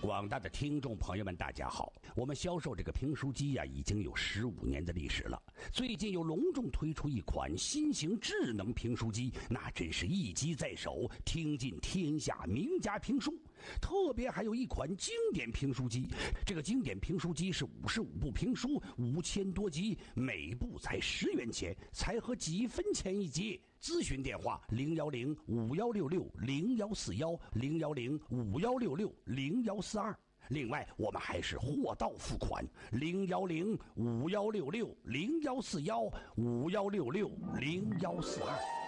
广大的听众朋友们，大家好！我们销售这个评书机已经有15年的历史了。最近又隆重推出一款新型智能评书机，那真是一机在手，听尽天下名家评书。特别还有一款经典评书机，这个经典评书机是55部评书，5000多集，每部才10元钱，才合几分钱一集。咨询电话010-5166-0141，010-5166-0142。另外，我们还是货到付款，010-5166-0141，5166-0142。